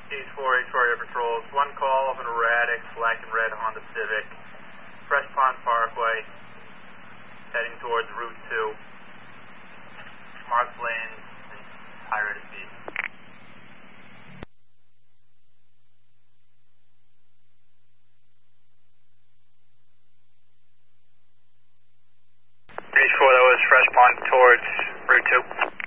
H4 area patrols. One call of an erratic black and red Honda Civic, Fresh Pond Parkway, heading towards Route 2. Marked lanes and high rate of speed. H4, that was Fresh Pond towards Route 2.